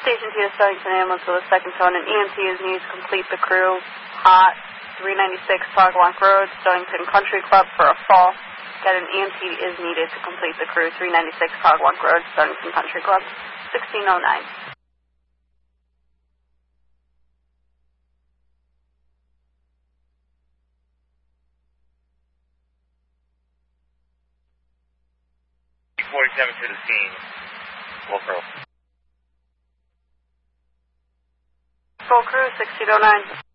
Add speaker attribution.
Speaker 1: Station 2 is Stonington Ambulance with a second tone, and EMT is needed to complete the crew. Hot, 396 Togwalk Road, Stonington Country Club for a fall. Get an EMT is needed to complete the crew. 396 Togwalk Road, Stonington Country Club, 1609.
Speaker 2: .47 to the scene. Full crew.
Speaker 1: Full crew, 1609.